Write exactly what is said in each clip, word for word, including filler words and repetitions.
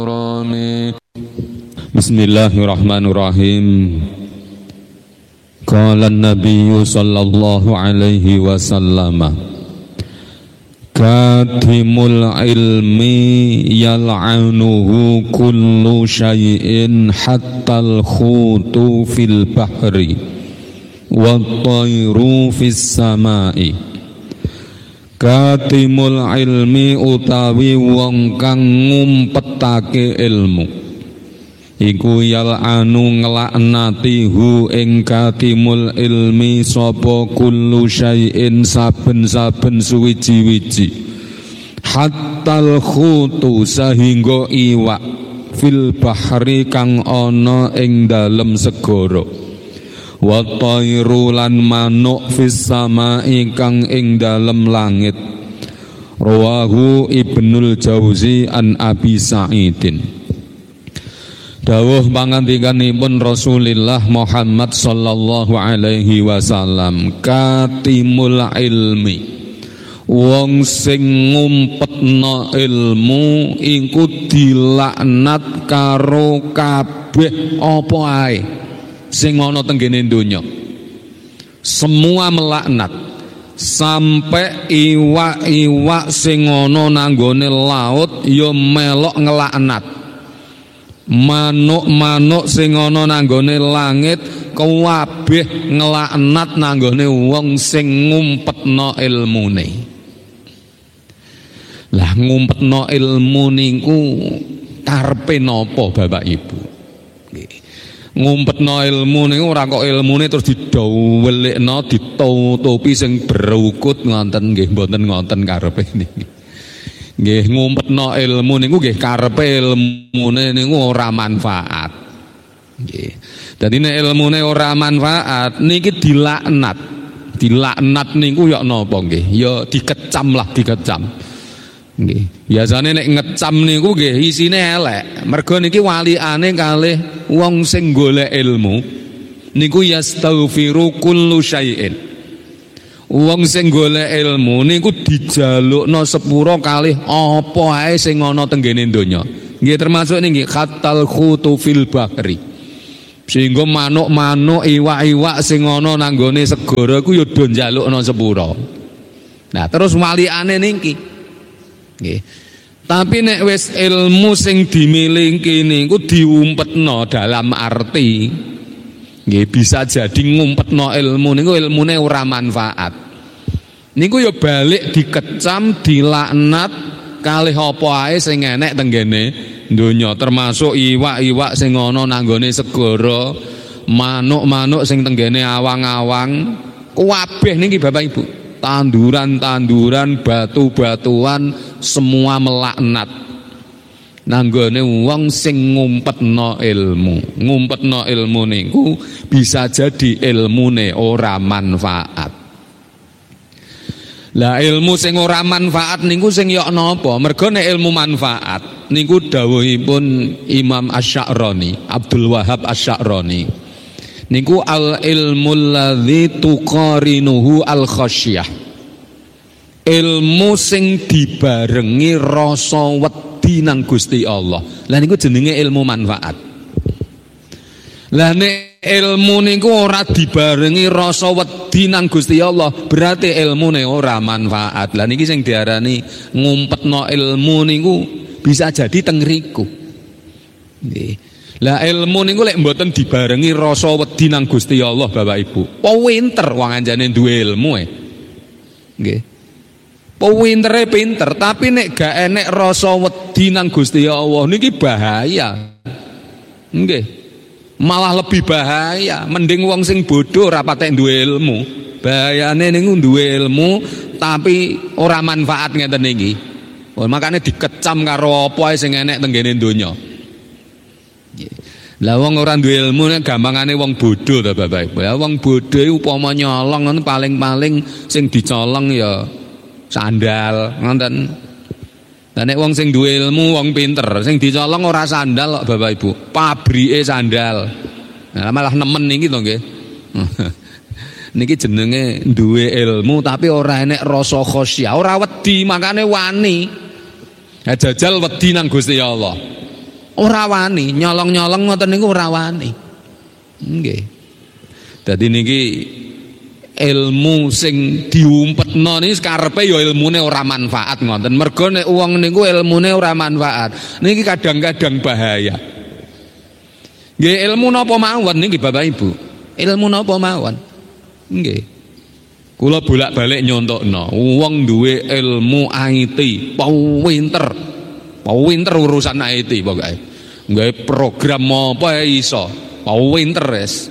Bismillahirrahmanirrahim. Qala an-nabiyyu sallallahu alaihi wasallam, katimul ilmi yal'anuhu kullu syai'in hattal khutu fil bahri wat-tayru fis samai. Katimul ilmi utawi wong kang ngumpetake ilmu iku yal'anu nglaknati hu ing katimul ilmi sapa kullu syai'in saben-saben suwiji-wiji hattal khutu sahingga iwak fil bahri kang ana ing dalem segara wa tayru lan manuk fis samai kang ing dalem langit. Rawahu Ibnul Jauzi an Abi Sa'idin. Dawuh pangandikanipun Rasulullah Muhammad sallallahu alaihi wasallam, katimul ilmi wong sing ngumpetna ilmu iku dilaknat karo kabeh apa ae sing ana teng kene donya. Semua melaknat sampai iwak-iwak sing ana nanggone laut ya melok ngelaknat. Manuk-manuk sing ana nanggone langit kabeh ngelaknat nanggone wong sing ngumpetna ilmune. Lah ngumpetna ilmu niku karepe napa Bapak Ibu? Nggih. Ngumpetno ilmu niku ora kok ilmune terus didhawelekno ditutupi sing berukut ngoten nggih, mboten ngoten karepe niki. Nggih, ngumpetno ilmu niku nggih karepe ilmune niku ora manfaat. Nggih. Dadi nek ilmune ora manfaat niki dilaknat. Dilaknat niku ya napa nggih? Ya dikecam lah, dikecam. Nggih, biasane nek ngecam niku nggih isine elek. Mergo niki walikane kalih wong sing golek ilmu niku yastaghfiru kullu syai'in. Wong sing golek ilmu niku dijalukna sepura kalih apa ae sing ana teng kene donya. Nggih termasuk niki khatal khutu fil bahri. Sehingga manuk-manuk iwak-iwak sing ana nang gone segara ku ya do njalukna sepura. Nah, terus walikane niki nggih. Tapi nek wis ilmu sing dimiliki niku diumpetno dalam arti nggih bisa jadi ngumpetno ilmu niku ilmune ora manfaat. Niku ya balik dikecam, dilaknat kalih apa ae sing enek teng kene donya, termasuk iwak-iwak sing ana nang gone segara, manuk-manuk sing teng kene awang-awang, kabeh niki Bapak Ibu. Tanduran-tanduran, batu-batuan semua melaknat nanggone wong sing ngumpetno ilmu. Ngumpetno ilmu niku bisa jadi ilmune ora manfaat. Lah ilmu sing ora manfaat niku sing ya napa? Mergo nek ilmu manfaat niku dawuhipun Imam Asy-Sya'rani, Abdul Wahab Asy-Sya'rani. Niku al ilmul ladzi tuqarinuhu al khasyah. Ilmu sing dibarengi rasa wedi nang Gusti Allah. Lah niku jenenge ilmu manfaat. Lah nek ilmu niku ora dibarengi rasa wedi nang Gusti Allah, berarti ilmune ora manfaat. Lah niki sing diarani ngumpetno ilmu niku bisa jadi teng riku. Nggih. Lah ilmu niku lek mboten dibarengi rasa wedi nang Gusti Allah Bapak Ibu. Po winter wong anjane duwe ilmu e. Nggih. Po wintere pinter, tapi nek gak enek rasa wedi nang Gusti Allah niki bahaya. Nggih. Malah lebih bahaya, mending wong sing bodoh ora patek duwe ilmu. Bahayane niku duwe ilmu tapi ora manfaat ngeten niki. Oh, makane dikecam karo apa ae sing enek teng kene donya. Lah wong ora duwe ilmu nek gampangane wong bodoh ta Bapak Ibu. Ya wong bodoh upama nyolong paling-paling sing dicolong ya sandal ngoten. Lah nek wong sing duwe ilmu wong pinter, sing dicolong ora sandal kok Bapak Ibu, pabrike sandal. Nah, malah nemen niki to nggih. Niki jenenge duwe ilmu tapi ora enek rasa khasyah, ora wedi makane wani. Ya jajal wedi nang Gusti Allah. Ora wani, nyolong-nyolong ngoten niku ora wani. Nggih. Dadi niki ilmu sing diumpetno niki karepe ya ilmune ora manfaat ngoten. Mergo nek wong niku ilmune ora manfaat, niki kadang-kadang bahaya. Nggih, ilmu napa mawon niki Bapak Ibu? Ilmu napa mawon? Nggih. Kula bolak-balik nyontokno, wong duwe ilmu I T, pinter. Pinter urusan I T pokoke. Nggawe program apa iso. Pinter wis.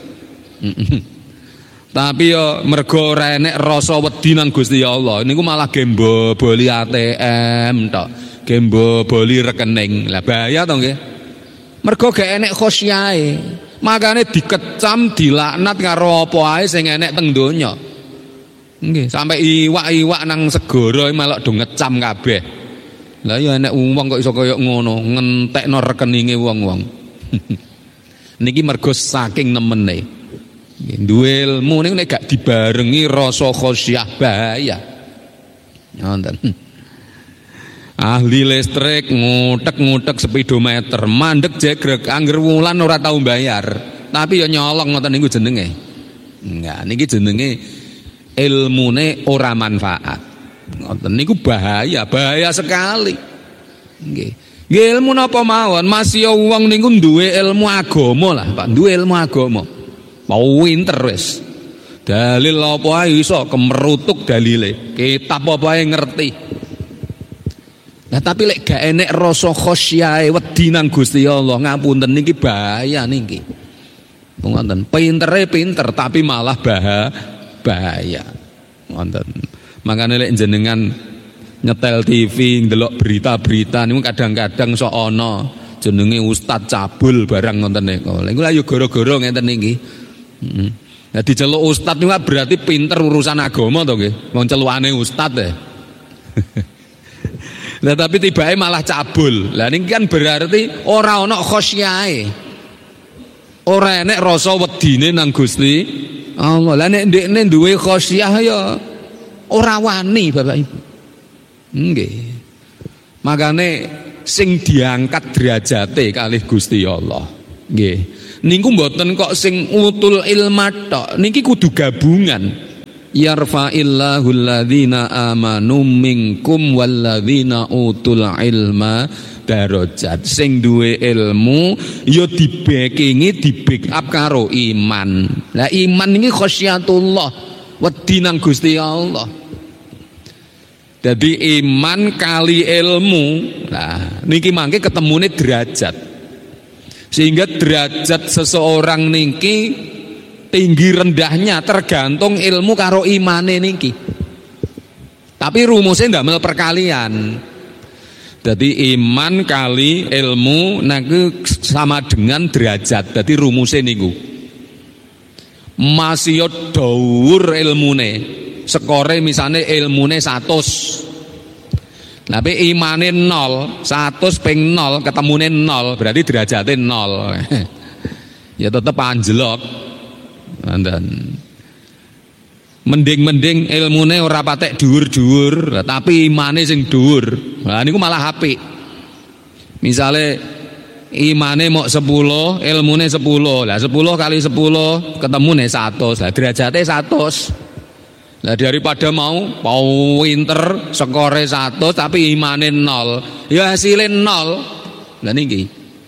Tapi ya mergo ora enek rasa wedi nang Gusti Allah, niku malah gemboboli A T M tok, gemboboli rekening. Lah bahaya to nggih. Mergo gak enek khosyae. Makane dikecam, dilaknat karo apa ae sing enek teng donya. Nggih, sampai iwak-iwak nang segara melok do ngecam kabeh. Lah ya enek wong kok iso kaya ngono, ngentekno rekeninge wong-wong. Niki mergo saking nemene. Duwe ilmu niku nek gak dibarengi rasa khosyah bahaya. Ngoten. Ahli listrik ngutek-ngutek speedometer, mandek jegrek angger wulan ora tau bayar. Tapi ya nyolong ngoten niku jenenge. Enggak, niki jenenge ilmune ora manfaat. Ngoten niku bahaya, bahaya sekali. Nggih. Nggih ilmu napa mawon, masih wong niku duwe ilmu agama lah, Pak, duwe ilmu agama. Mau winter wis. Dalil apa ae iso kemerutuk dalile. Kitab apa ae ngerti. Nah tapi lek gak enek rasa khosyae wedi nang Gusti Allah, ngapunten niki bahaya niki. Ngoten, pintere pinter tapi malah bahaya. bahaya. Ngoten. Makane lek jenengan nyetel T V ndelok berita-berita niku kadang-kadang sok ana jenenge ustaz cabul barang ngoten niku. Lha iku lha yo gara-gara ngenten niki. Heeh. Nah diceluk ustaz niku berarti pinter urusan agama to nggih. Wong celukane ustaz e. Lah tapi tibake malah cabul. Lah niki kan berarti ora ana khosyae. Ora enek rasa wedine nang Gusti Allah. Lah nek ndekne duwe khosyah ya ora wani Bapak Ibu. Nggih. Makane sing diangkat derajate kalih Gusti Allah. Nggih. Niku mboten kok sing utul ilma tok. Niki kudu gabungan. Yarfa'illahu alladzina amanu minkum walladzina utul ilma darajat. Sing duwe ilmu ya dibekingi, di-backup karo iman. Lah iman ini khosyatullah, wedi nang Gusti Allah. Jadi iman kali ilmu. Nah, niki mangke ketemune derajat. Sehingga derajat seseorang niki tinggi rendahnya tergantung ilmu karo imane niki. Tapi rumusnya ndamel perkalian. Jadi iman kali ilmu niku sama dengan derajat. Jadi rumusnya niku. Masih dhuwur ilmune. Skore misalnya ilmune seratus. Tapi imane nol, seratus ping nol ketemune nol, berarti derajatnya nol. Ya tetep anjlok. Dan mending-mending ilmune ora patek dhuwur-dhuwur, tapi imane sing dhuwur. Lah niku malah apik. Misale imane mok sepuluh, ilmune sepuluh. Lah sepuluh kali sepuluh ketemune seratus. Lah derajate seratus. Lah daripada mau mau winter skore seratus tapi imane nol, ya hasilnya nol. Lah niki.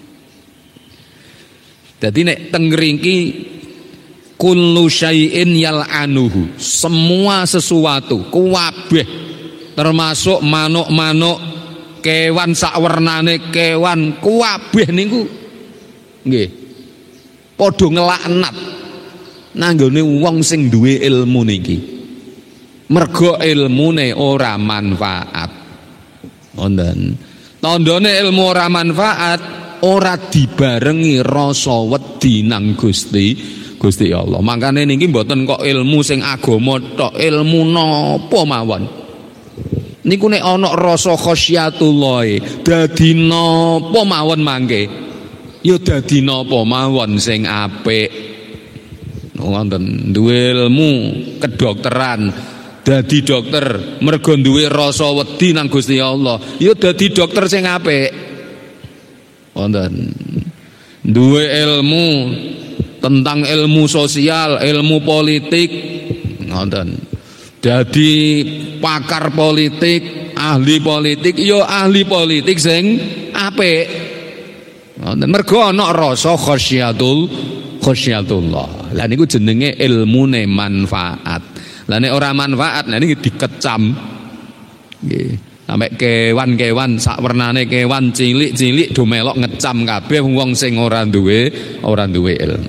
Dadi nek teng ngringki kullu syai'in yal'anuhu, semua sesuatu kuwabeh termasuk manuk-manuk kewan sakwernane kewan kuwabeh niku nggih padha ngelaknat nanggone wong sing duwe ilmu niki. Mergo ilmune ora manfaat. Wonten. Tandane ilmu ora manfaat ora dibarengi rasa wedi nang Gusti Gusti Allah. Makane niki mboten kok ilmu sing agama tok, ilmu napa mawon. Niku nek ana rasa khosyatullah, dadi napa mawon mangke. Ya dadi napa mawon sing apik. Wonten duwe ilmu kedokteran, dadi dokter mergo duwe rasa wedi nang Gusti Allah. Ya dadi dokter sing apik. Wonten. Duwe ilmu tentang ilmu sosial, ilmu politik, ngoten. Jadi pakar politik, ahli politik, yo ahli politik sing apik. Ngoten. Mergo ana rasa khasyatul khasyatullah. Lah niku jenenge ilmune manfaat. Lah nek ora manfaat, lah niki dikecam. Nggih. Sampai kewan-kewan sak wernane kewan cilik-cilik do melok ngecam kabeh wong sing ora duwe ora duwe ilmu.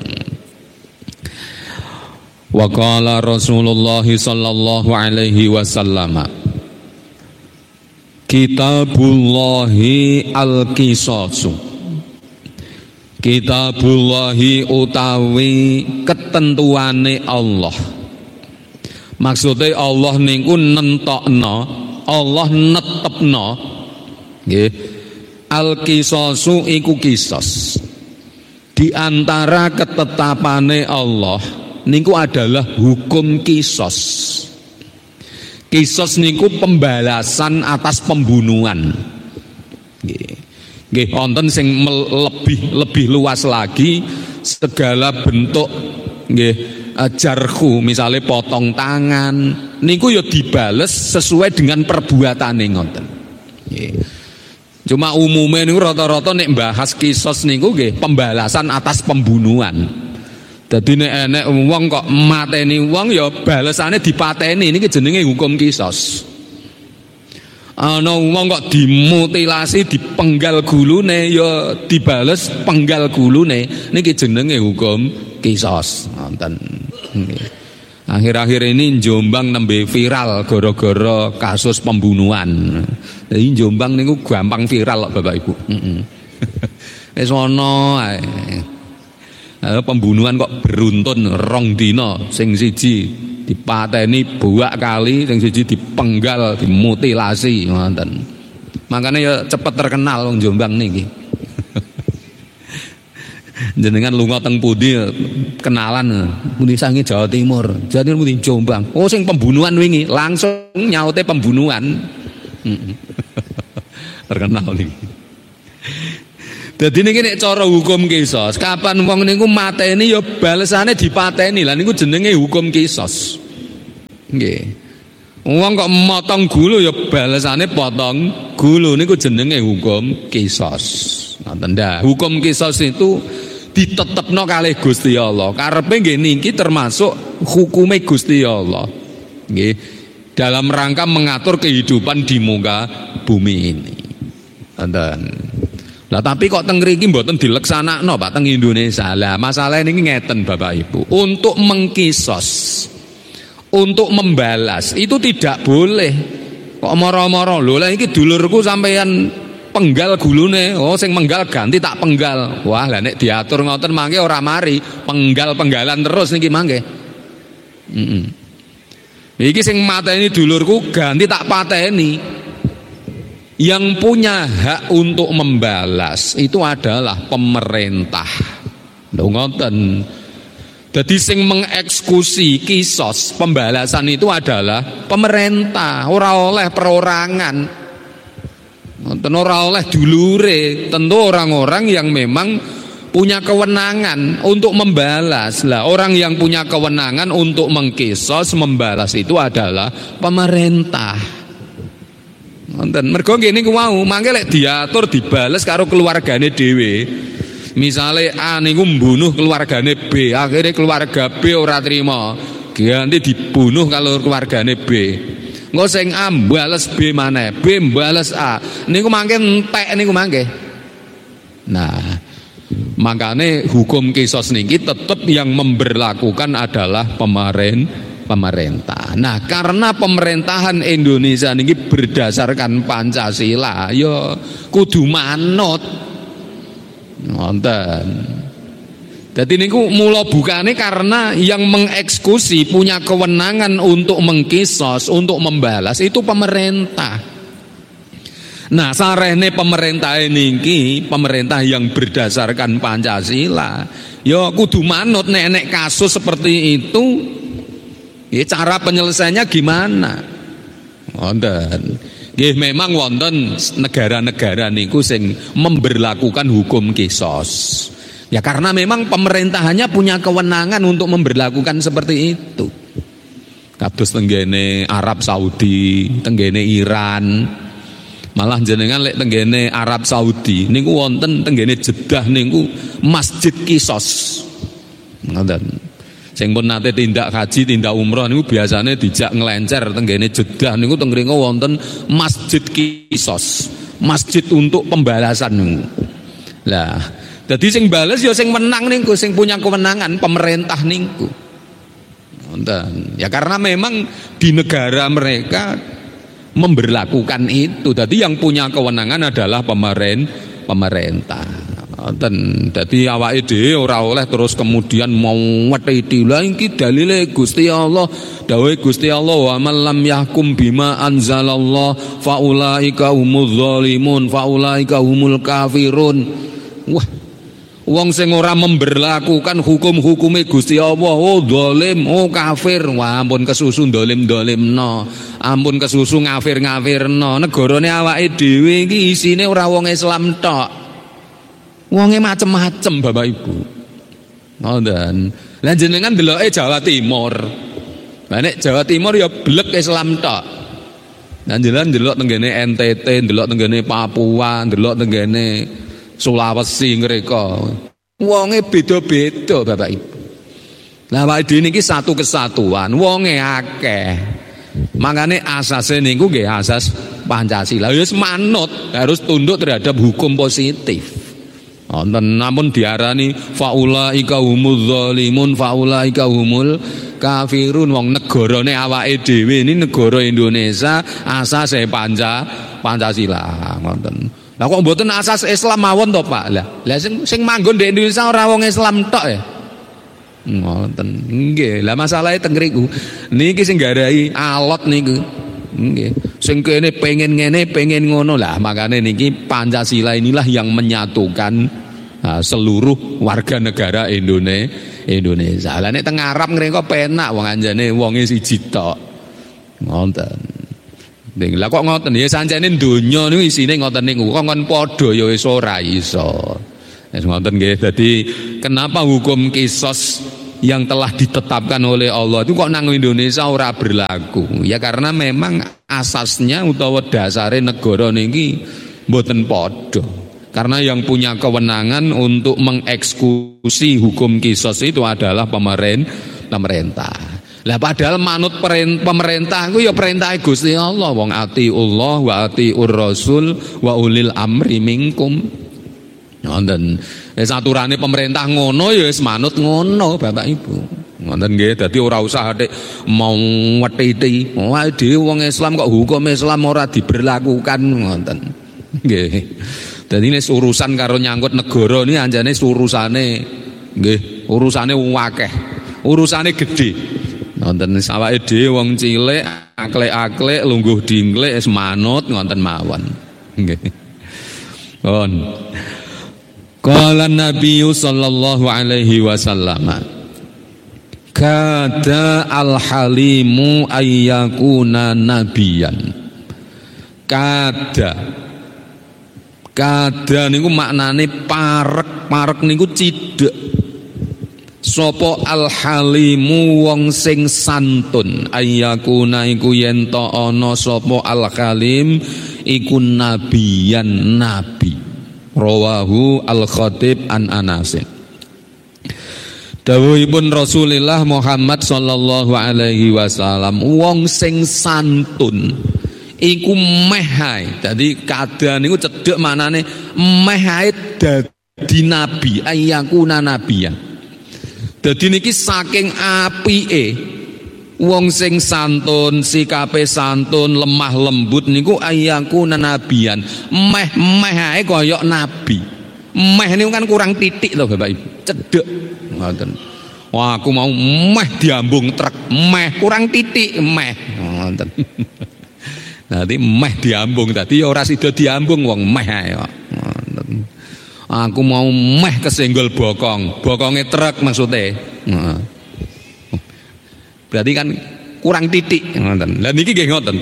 Wa qala Rasulullah sallallahu alaihi wasallam, Kitabullahi al-qisasu. Kitabullahi utawi ketentuane Allah. Maksudnya Allah niku nentokno, Allah netepno nggih. Al-qisasu iku qisas. Di antara ketetapane Allah niku adalah hukum qisas. Qisas niku pembalasan atas pembunuhan. Nggih. Nggih wonten sing lebih lebih luas lagi segala bentuk nggih jarhu, misalnya potong tangan niku ya dibales sesuai dengan perbuatane ngoten. Nggih. Cuma umumnya niku rata-rata nek bahas kisos niku nggih pembalasan atas pembunuhan. Dadi nek enek wong kok mateni wong ya balesane dipateni niki jenenge hukum kisos. Ana wong kok dimutilasi dipenggal gulune ya dibales penggal gulune niki jenenge hukum kisos. Ngoten. Akhir-akhir ini Jombang nembe viral gara-gara kasus pembunuhan. Jadi Jombang niku gampang viral kok Bapak Ibu. Heeh. Wis ono ae. Pembunuhan kok beruntun rong dina, sing siji dipateni buak kali, sing siji dipenggal, dimutilasi ngoten. Makanya ya cepet terkenal wong Jombang niki. Jenengan lunga teng pundi kenalan pundi sange Jawa Timur, Jawa Timur pundi Jombang. Oh sing pembunuhan wingi langsung nyaute pembunuhan. Terkenal niki. Dadi niki nek cara hukum qisas, kapan wong niku mateni ya balesane dipateni. Lah niku jenenge hukum qisas. Nggih. Wong kok motong gulu ya balesane potong gulu niku jenenge hukum qisas. Ngoten dah. Hukum qisas itu ditetepno kalih Gusti Allah. Karepe nggih niki termasuk hukume Gusti Allah. Nggih. Dalam rangka mengatur kehidupan di muka bumi ini. Ngoten. Lah tapi kok teng mriki mboten dileksanakno Pak teng Indonesia. Lah masalah niki ngeten Bapak Ibu. Untuk mengkisos, untuk membalas itu tidak boleh. Kok moro-moro lho lah iki dulurku sampeyan penggal gulune, oh sing menggal ganti tak penggal. Wah, lah nek diatur ngoten mangke ora mari, penggal-penggalan terus niki mangke. Heeh. Iki sing mateni dulurku ganti tak pateni. Yang punya hak untuk membalas itu adalah pemerintah. Lho ngoten. Jadi sing mengeksekusi kisos pembalasan itu adalah pemerintah, ora oleh perorangan. Ngoten ora oleh dulure, tentu orang-orang yang memang punya kewenangan untuk membalas. Lah orang yang punya kewenangan untuk mengkisos membalas itu adalah pemerintah. Ngoten. Mergo ngene ku wau, mangke lek diatur dibales karo keluargane dhewe. Misale A niku mbunuh keluargane B, akhirnya keluarga B ora trima, ganti dibunuh kalau keluargane B. Engko sing A mbales B maneh, B mbales A. Niku mangke entek niku mangke. Nah, makane hukum kisos niki tetep yang memberlakukan adalah pemerintah. Pemerintah. Nah, karena pemerintahan Indonesia niki berdasarkan Pancasila, ya kudu manut. Ngoten. Jadi niku mula bukane karena yang mengeksekusi punya kewenangan untuk mengkisos, untuk membalas itu pemerintah. Nah, sarene pemerintah niki, pemerintah yang berdasarkan Pancasila, ya kudu manut nek nek kasus seperti itu. Ya, cara penyelesaiannya gimana? Ngoten. Nggih memang wonten negara-negara niku sing memberlakukan hukum kisos. Ya karena memang pemerintahannya punya kewenangan untuk memberlakukan seperti itu. Kados tenggene Arab Saudi, tenggene Iran. Malah jenengan lek tenggene Arab Saudi niku wonten tenggene Jeddah niku masjid kisos. Ngoten. Sing pun nate tindak haji, tindak umroh niku biasane dijak ngelencer tenggene Jeddah niku teng mriku wonten masjid kisos. Masjid untuk pembalasan niku. Lah, dadi sing bales ya sing menang niku, sing punya kewenangan pemerintah niku. Ngoten. Ya karena memang di negara mereka memberlakukan itu. Jadi yang punya kewenangan adalah pemerintah. Pemerintah. Dan dadi awake dhewe ora oleh terus kemudian mau ngetiti lha iki dalile Gusti Allah dawuhe Gusti Allah wa man lam yahkum bima anzalallah faulaika humuz zalimun faulaika humul kafirun. Wah, wong sing ora memberlakukan hukum-hukume Gusti Allah oh zalim oh kafir. Wah ampun kesusu dolim-dolimno, ampun kesusu ngafir-ngafirno. Negarane awake dhewe iki isine ora wong Islam tok, wonge macem-macem Bapak Ibu. Ngoten. Lah jenengan deloke Jawa Timur. Lah nek Jawa Timur ya blek Islam tok. Lah jenengan delok tenggene N T T, delok tenggene Papua, delok tenggene Sulawesi ngreka. Wonge beda-beda Bapak Ibu. Lah awake dhewe niki satu kesatuan, wonge akeh. Makane asase niku nggih asas Pancasila. Ya manut, harus tunduk terhadap hukum positif. Wonten namun diarani faulaika humuz zalimun faulaika humul kafirun. Wong negarane awake dhewe ini negara Indonesia asase Panca Pancasila ngoten. Lah kok mboten asas Islam mawon to Pak? Lah lah sing sing manggon di Indonesia ora wong Islam tok ya. Ngoten. Nggih, lah masalahe teng mriku. Niki sing garai alot niku. Nggih. Sing kene pengen ngene, pengen ngono lah. Makane niki Pancasila inilah yang menyatukan nah, seluruh warga negara Indonesia. Indonesia. Lah nek teng Arab ngreka penak wong anjane wonge siji tok. Ngoten. Ning lah kok ngoten ya sancene donya niku isine ngoten niku. Kok kon padha ya wis ora iso. Wis ngoten nggih. Dadi kenapa hukum kisos yang telah ditetapkan oleh Allah itu kok nang Indonesia ora berlaku? Ya karena memang asasnya utawa dasare negara niki mboten padha. Karena yang punya kewenangan untuk mengeksekusi hukum kisos itu adalah pemerintah. Lah padahal manut pemerintah ku ya perintah Gusti Allah, wong atiullah wa atiur rasul wa ulil amri minkum. Ngoten. Wis aturane pemerintah ngono ya wis manut ngono Bapak Ibu. Ngoten nggih, dadi ora usah atik mau wetiti. Wah dhewe wong Islam kok hukum Islam ora diberlakukan ngoten. Nggih. Dadi nek urusan karo nyangkut negara ini anjane urusane nggih, urusane akeh. Urusane gedhe. Ngoten awake dhewe wong cilik, aklek-aklek lungguh dingklek wis manut ngoten mawon. Nggih. Pun. Qala Nabi sallallahu alaihi wasallam kada al-halimu ayyakuna nabiyan. Kada kada niku maknane parek, parek niku cidhek. Sopo al-halimu wong sing santun ayyakuna iku yen ta ana sapa al-halim iku nabiyan nabi. Rawahu al-Khatib an Anasin. Dawuhipun Rasulullah Muhammad sallallahu alaihi wasallam wong sing santun iku meh hae. Dadi kada niku cedhek manane meh hae dadi nabi ayyakuna nabiyan. Dadi niki saking apike wong sing santun, sikape santun, lemah lembut niku ayyakuna nabiyan. Meh-meh ae kaya nabi. Meh niku kan kurang titik to Bapak Ibu. Cedhek ngoten. Wah, aku mau meh diambung truk, meh kurang titik meh ngoten. Dadi meh diambung dadi ya ora sida diambung wong meh ae kok. Ngoten. Aku mau meh kesenggol bokong, bokonge truk maksudnya. Nah. Berarti kan kurang titik ngoten. Lah niki nggih ngoten.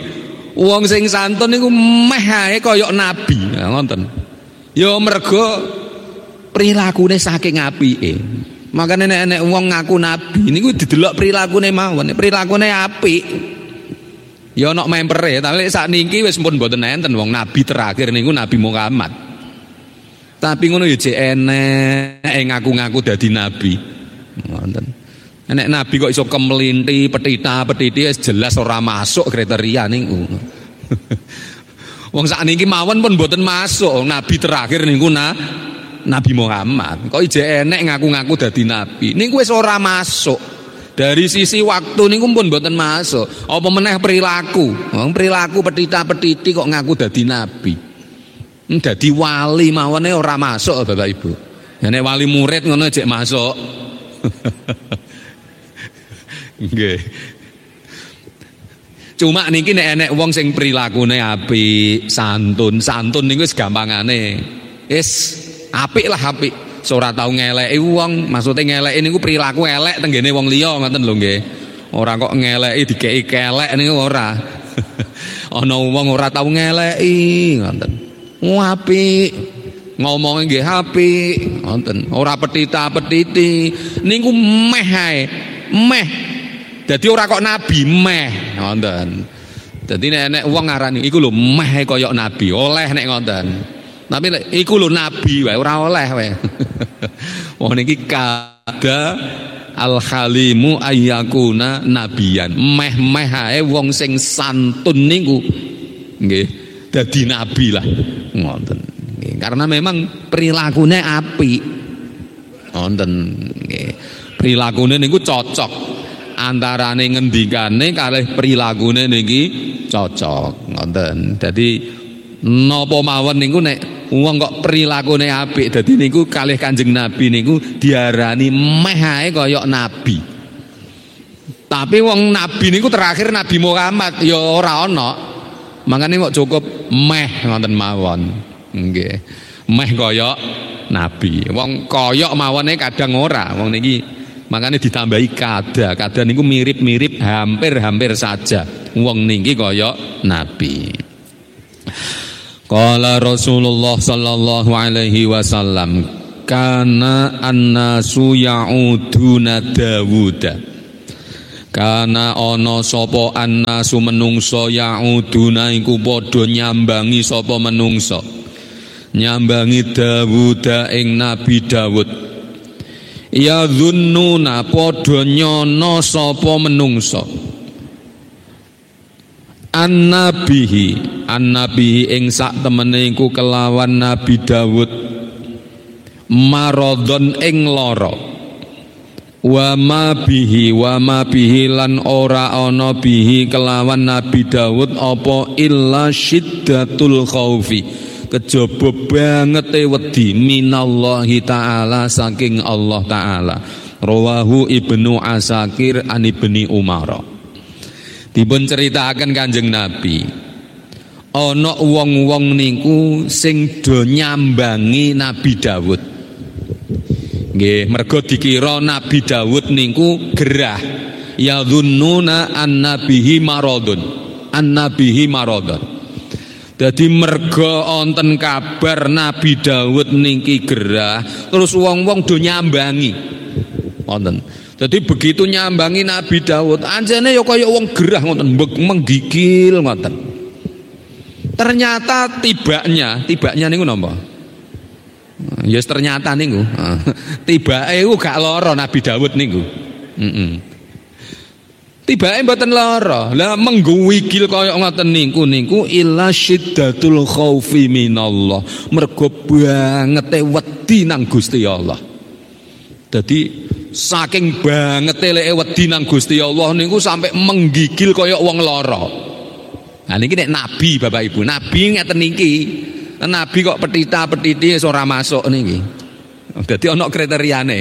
Wong sing santun niku meh ae kaya nabi, ngoten. Ya mergo prilakune saking apike. Makane nek wong ngaku nabi niku didelok prilakune mawon. Prilakune apik. Ya ana mempere, tapi sakniki wis pun mboten enten wong nabi terakhir niku Nabi Muhammad. Tapi ngono ya jek enek ngaku-ngaku dadi nabi. Ngoten. Nek nabi kok iso kemelinti, petita-petiti wis jelas ora masuk kriteria niku. Wong sakniki mawon pun mboten masuk nabi terakhir niku na Nabi Muhammad. Kok ijek enek ngaku-ngaku dadi nabi. Niku wis ora masuk. Dari sisi waktu niku pun mboten masuk. Apa meneh perilaku. Wong perilaku petita-petiti kok ngaku dadi nabi. Dadi wali mawone ora masuk Bapak Ibu. Ya nek wali murid ngono jek masuk. Nggih. Cuma niki nek enek wong sing prilakune apik, santun, santun niku wis gampangane. Wis apik lah apik. Ora tau ngeleki wong, maksude ngeleki niku perilaku elek tenggene wong liya ngoten lho nggih. Ora kok ngeleki dikeki kelek niku ora. Ana wong ora tau ngeleki ngoten. Apik. Ngomongnya nggih apik, ngoten. Ora petita-petiti. Niku meh ae. Meh. Dadi ora kok nabi meh, ngoten. Dadi nek nek wong ngarani iku lho meh kaya nabi, oleh nek ngoten. Tapi nek iku lho nabi wae ora oleh wae. Wong niki kada al-halimu ayyakuna nabiyan. Meh-meh ae wong sing santun niku nggih dadi nabi lah, ngoten. Karena memang perilakunya apik. Wonten nggih. Prilakune niku cocok. Antarane ngendikane kalih prilakune niki cocok. Ngoten. Dadi napa mawon niku nek wong kok prilakune apik dadi niku kalih Kanjeng Nabi niku diarani meh ae kaya nabi. Tapi wong nabi niku terakhir Nabi Muhammad ya ora ana. Mangane kok cukup meh ngoten mawon. Nggih. Meh kaya nabi. Wong kaya mawone kadang ora. Wong niki makane ditambahi kada. Kada niku mirip-mirip hampir-hampir saja. Wong niki kaya nabi. Qala Rasulullah sallallahu alaihi wasallam kana annasu ya'uduna Dawuda. Kana ana sapa annasu menungso ya'uduna iku padha nyambangi sapa menungso. Nyambangi Dawuda ing Nabi Dawud. Ya dhunnuna padha nyono sapa menungso. An-nabihi an-nabihi ing sak temene iku kelawan Nabi Dawud maradon ing lara. Wa ma bihi wa ma bihi lan ora ana bihi kelawan Nabi Dawud apa illa syiddatul khaufi. Kejaba bangete wedi minallahi taala saking Allah taala. Rawahu Ibnu Asakir an Ibni Umar. Dipun ceritaken Kanjeng Nabi. Ana wong-wong niku sing do nyambangi Nabi Dawud. Nggih, mergo dikira Nabi Dawud niku gerah. Ya dhunnuna an-nabihi maradun. An-nabihi maradun. Dadi mergo wonten kabar Nabi Dawud niki gerah, terus wong-wong do nyambangi. Wonten. Jadi begitu nyambangi Nabi Dawud, anjane ya kaya wong gerah ngoten, menggigil ngoten. Ternyata tibanya, tibanya niku napa? Ya yes, ternyata niku. Tibake iku gak lara Nabi Dawud niku. Heeh. Tibake mboten lara. Lah mengguwigil kaya ngoten niku niku illa syiddatul khaufi minallah. Mergo bangete wedi nang Gusti Allah. Dadi saking banget eleke wedi nang Gusti Allah niku sampai menggigil kaya wong lara. Nah niki nek nabi Bapak Ibu, nabi ngeten niki. Nabi kok petita-petiti wis ora masuk niki. Dadi ana kriteriane.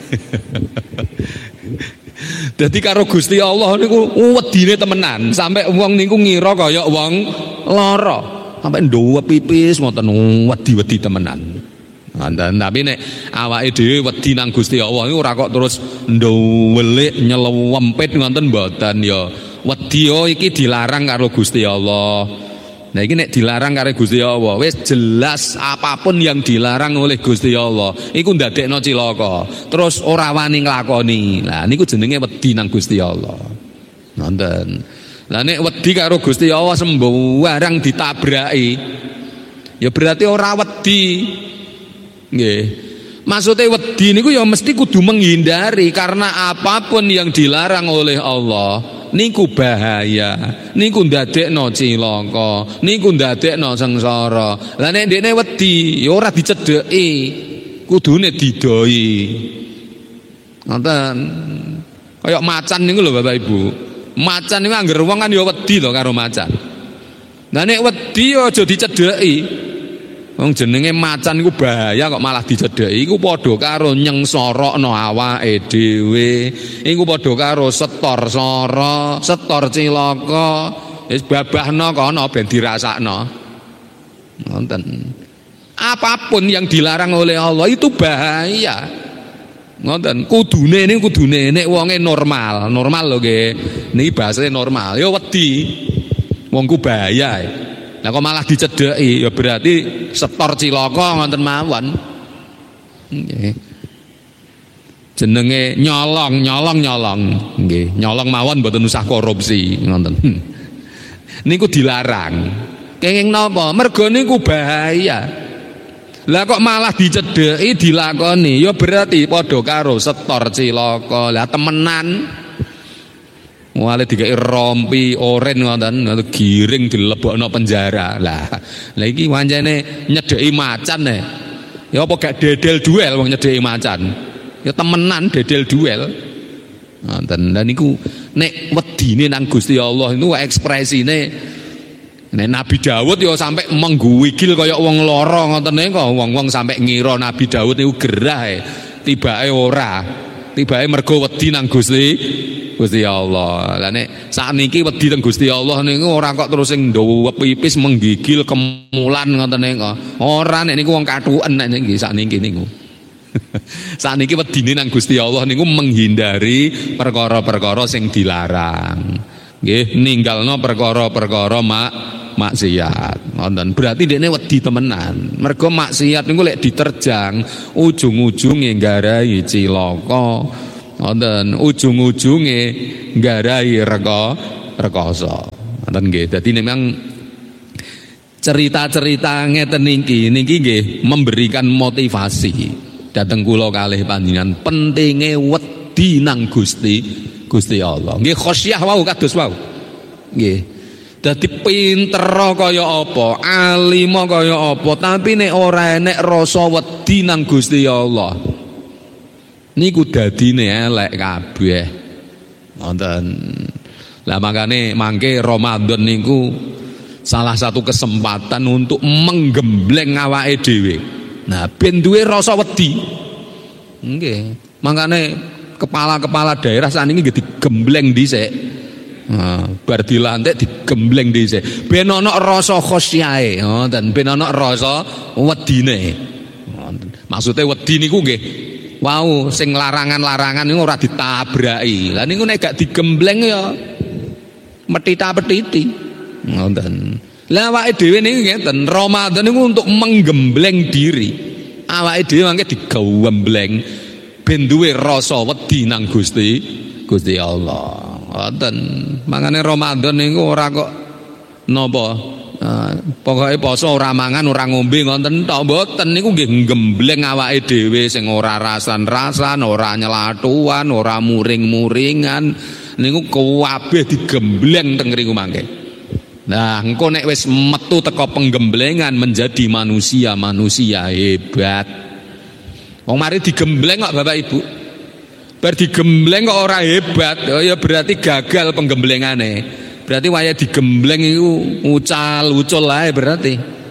Dadi karo Gusti Allah niku wedine temenan, sampai wong niku ngira kaya wong lara. Sampai nduwe pipis ngoten wedi-wedi temenan. Tapi nek awake dhewe wedi nang Gusti Allah ora kok terus nduwelik nyelewempit ngoten mboten ya wedi iki dilarang karo Gusti Allah. Nah iki nek dilarang karo Gusti Allah, wis jelas apapun yang dilarang oleh Gusti Allah iku ndadekno cilaka. Terus ora wani nglakoni. Lah niku jenenge wedi nang Gusti Allah. Nonton. Lah nek wedi karo Gusti Allah sembarang ditabraki, ya berarti ora wedi. Nggih. Maksudnya wedi niku ya mesti kudu menghindari, karena apapun yang dilarang oleh Allah niku bahaya, niku ndadekno cilaka, niku ndadekno sengsara. Lah nek ndekne wedi ya ora dicedheki, kudune didoi. Ngoten. Kayak macan niku lho Bapak Ibu. Macan niku angger wong kan ya wedi to karo macan. Lah nek wedi ya aja dicedheki. Wong jenenge macan iku bahaya kok malah dicedheki. Iku padha karo nyengsorokno awake dhewe. Iku padha karo setor sara, setor cilaka. Wis babahno kono ben dirasakno. Ngoten. Apapun yang dilarang oleh Allah itu bahaya. Ngoten. Kudune niku kudune nek wonge normal, normal lho nggih. Niki bahasane normal. Ya wedi. Wong ku bahaya. Lah kok malah dicedheki ya berarti setor cilaka ngoten mawon. Nggih. Jenenge nyolong, nyolong, nyolong. Nggih, nyolong mawon mboten usah korupsi ngoten. Niku dilarang. Kenging napa? Mergo niku bahaya. Lah kok malah dicedheki dilakoni ya berarti padha karo setor cilaka. Lah temenan wale dikai rompi oren ngoten giring dilebokno penjara. Lah lha iki wancane nyedheki macan e. Ya apa gak dedel duel wong nyedheki macan. Ya temenan dedel duel. Ngoten. Lah niku nek wedine nang Gusti Allah niku ekspresine nek Nabi Daud ya sampai mengguwigil kaya wong lara ngoten niku. Wong-wong sampai ngira Nabi Daud niku gerah e. Tibake ora. Tibake mergo wedi nang Gusti Gusti Allah. Lah nek sakniki wedi teng Gusti Allah niku ora kok terus sing ndawa pipis menggigil kemulan ngoten niku. Ora nek niku wong kathuken nek niki sakniki niku. Sakniki wedine nang Gusti Allah niku menghindari perkara-perkara sing dilarang. Nggih, ninggalno perkara-perkara mak maksiat. Ngoten. Berarti dekne wedi temenan. Mergo maksiat niku lek diterjang ujung-ujunge nggarai cilaka. Wonten ujung-ujunge nggarai reka rekoso. Wonten nggih. Dadi memang cerita-cerita ngeten niki niki nggih memberikan motivasi dhateng kula kalih panjenengan pentinge wedi nang Gusti Gusti Allah. Nggih khosyah wau kados wau. Nggih. Dadi pinter kaya apa, alim kaya apa, tapi nek ora enek rasa wedi nang Gusti Allah, niku dadine elek kabeh. Wonten. Lah makane mangke Ramadan niku salah satu kesempatan untuk menggembleng awake dhewe. Nah, ben duwe rasa wedi. Nggih. Makane kepala-kepala daerah saniki nggih digembleng dhisik. Nah, bar dilantik digembleng dhisik. Ben ana rasa khosyae, ngoten. Ben ana rasa wedine. Ngoten. Maksude wedi niku nggih wow, sing larangan-larangan niku ora ditabraki. Lah niku nek gak digembleng ya metita-petiti. Ngoten. Lah awake dhewe niku ngeten, Ramadan niku untuk menggembleng diri. Awake dhewe mangke digembleng ben duwe rasa wedi nang Gusti Gusti Allah. Ngoten. Mangane Ramadan niku ora kok napa uh, pokoke poso ora mangan ora ngombe ngoten tok mboten niku nggih gembleng awake dhewe sing ora rasan-rasan, ora nyelatuan, ora muring-muringan niku kabeh digembleng teng ngriku mangke. Nah, engko nek wis metu teko penggemblengan menjadi manusia-manusia hebat. Wong mari digembleng kok Bapak Ibu. Bar digembleng kok ora hebat, ya berarti gagal penggemblengane. Berarti waya digembleng iku ucal ucul ae berarti.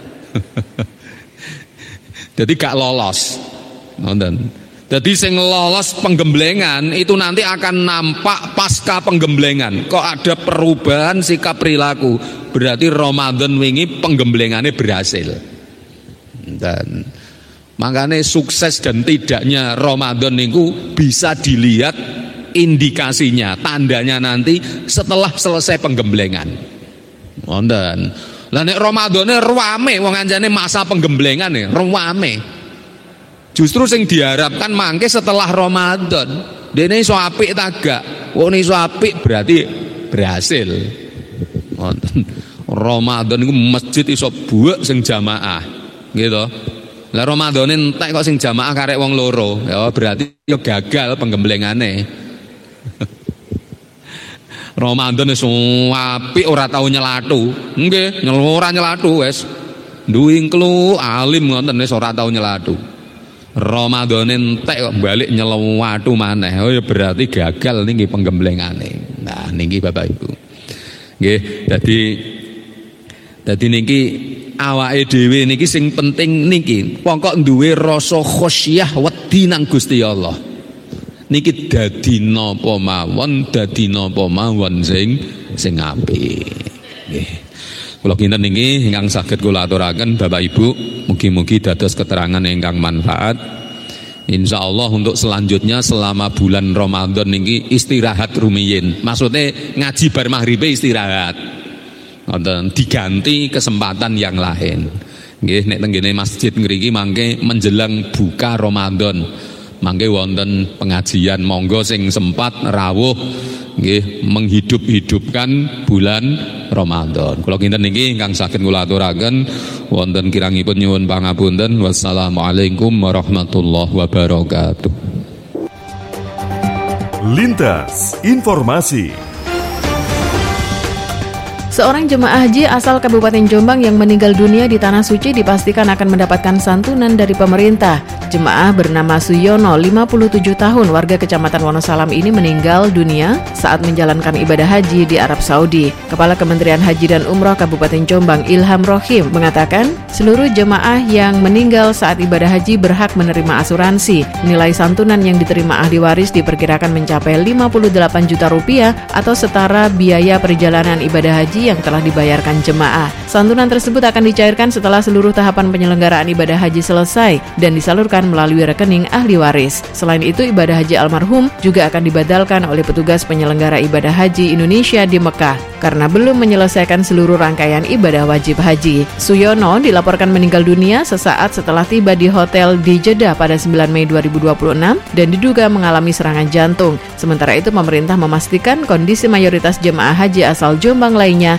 Jadi gak lolos. Nonton. Jadi sing lolos penggemblengan itu nanti akan nampak pasca penggemblengan. Kok ada perubahan sikap perilaku. Berarti Ramadan wingi penggemblengane berhasil. Dan makanya sukses dan tidaknya Ramadan niku bisa dilihat indikasinya, tandanya nanti setelah selesai penggemblengan. Wonten. Lah nek Ramadane rame wong anjane masa penggemblengan nih, rame. Justru sing diharapkan mangke setelah Ramadan. Dene iso apik ta gak? Wong iso apik berarti berhasil. Wonten. Ramadan iku masjid iso buek sing jamaah. Gitu. Lah Ramadane entek kok sing jamaah karek wong loro. Ya berarti ya gagal penggemblengane. Ramadan wis apik ora tau nyelatu. Nggih, ora nyelatu wis. Duwingklu alim ngoten wis ora tau nyelatu. Ramadan entek kok balik nyelewatu maneh. Oh ya berarti gagal niki penggemblengane. Nah niki Bapak Ibu. Nggih, dadi dadi niki awake dhewe niki sing penting niki pokok duwe rasa khosyah wedi nang Gusti Allah. Niki dadi napa mawon, dadi napa mawon sing sing apik. Nggih. Kula kinten niki ingkang saged kula aturaken Bapak Ibu, mugi-mugi dados keterangan ingkang manfaat. Insyaallah untuk selanjutnya selama bulan Ramadan niki istirahat rumiyin. Maksudnya ngaji bar maghrib istirahat. Ngoten diganti kesempatan yang lain. Nggih nek teng ngene masjid ngriki mangke menjelang buka Ramadan. Mangke wonten pengajian monggo sing sempat rawuh nggih menghidup-hidupkan bulan Ramadan. Kula kinten niki ingkang saged kula aturaken wonten kirangipun nyuwun pangapunten. Wassalamualaikum warahmatullahi wabarakatuh. Lintas Informasi. Seorang jemaah haji asal Kabupaten Jombang yang meninggal dunia di Tanah Suci dipastikan akan mendapatkan santunan dari pemerintah. Jemaah bernama Suyono, lima puluh tujuh tahun, warga Kecamatan Wonosalam ini meninggal dunia saat menjalankan ibadah haji di Arab Saudi. Kepala Kementerian Haji dan Umroh Kabupaten Jombang, Ilham Rohim, mengatakan seluruh jemaah yang meninggal saat ibadah haji berhak menerima asuransi. Nilai santunan yang diterima ahli waris diperkirakan mencapai lima puluh delapan juta rupiah atau setara biaya perjalanan ibadah haji yang telah dibayarkan jemaah. Santunan tersebut akan dicairkan setelah seluruh tahapan penyelenggaraan ibadah haji selesai dan disalurkan melalui rekening ahli waris. Selain itu, ibadah haji almarhum juga akan dibatalkan oleh petugas penyelenggara ibadah haji Indonesia di Mekah karena belum menyelesaikan seluruh rangkaian ibadah wajib haji. Suyono dilaporkan meninggal dunia sesaat setelah tiba di hotel di Jeddah pada sembilan Mei dua ribu dua puluh enam dan diduga mengalami serangan jantung. Sementara itu, pemerintah memastikan kondisi mayoritas jemaah haji asal Jombang lainnya